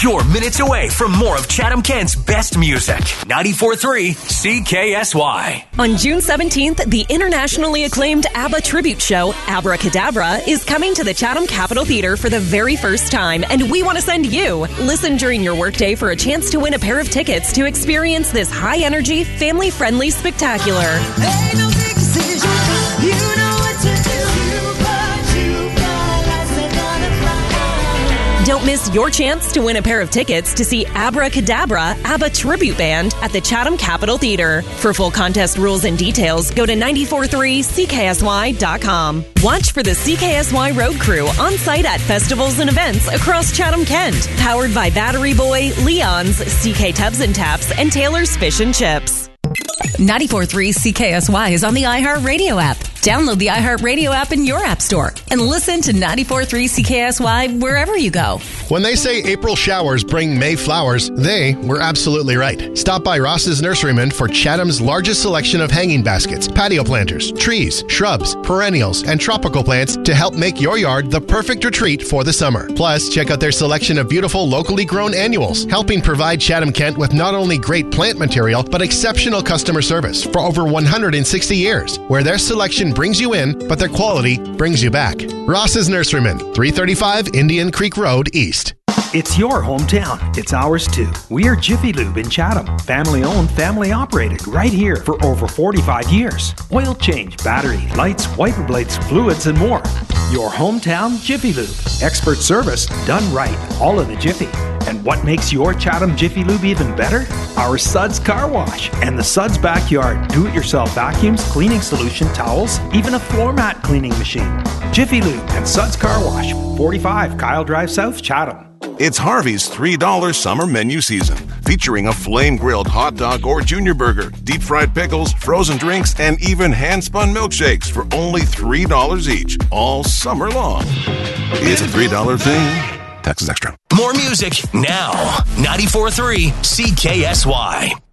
You're minutes away from more of Chatham-Kent's best music. 94.3 CKSY. On June 17th, the internationally acclaimed ABBA tribute show, Abracadabra, is coming to the Chatham Capitol Theatre for the very first time, and we want to send you. Listen during your workday for a chance to win a pair of tickets to experience this high-energy, family-friendly spectacular. Ain't no big decision. You know what to do. Don't miss your chance to win a pair of tickets to see Abracadabra, ABBA Tribute Band at the Chatham Capitol Theatre. For full contest rules and details, go to 943CKSY.com. Watch for the CKSY Road Crew on site at festivals and events across Chatham-Kent. Powered by Battery Boy, Leon's, CK Tubs and Taps, and Taylor's Fish and Chips. 94.3 CKSY is on the iHeartRadio app. Download the iHeartRadio app in your app store and listen to 94.3 CKSY wherever you go. When they say April showers bring May flowers, they were absolutely right. Stop by Ross's Nurseryman for Chatham's largest selection of hanging baskets, patio planters, trees, shrubs, perennials, and tropical plants to help make your yard the perfect retreat for the summer. Plus, check out their selection of beautiful locally grown annuals, helping provide Chatham-Kent with not only great plant material, but exceptional customer service for over 160 years, where their selection brings you in, but their quality brings you back. Ross's Nurseryman, 335 Indian Creek Road East. It's your hometown. It's ours too. We are Jiffy Lube in Chatham. Family owned, family operated, right here for over 45 years. Oil change, battery, lights, wiper blades, fluids, and more. Your hometown Jiffy Lube. Expert service done right. All in the Jiffy. And what makes your Chatham Jiffy Lube even better? Our Suds Car Wash and the Suds Backyard do-it-yourself vacuums, cleaning solution, towels, even a floor mat cleaning machine. Jiffy Lube and Suds Car Wash, 45 Kyle Drive South, Chatham. It's Harvey's $3 summer menu season, featuring a flame-grilled hot dog or junior burger, deep-fried pickles, frozen drinks, and even hand-spun milkshakes for only $3 each, all summer long. It's a $3 thing. Taxes extra. More music now. 94.3 CKSY.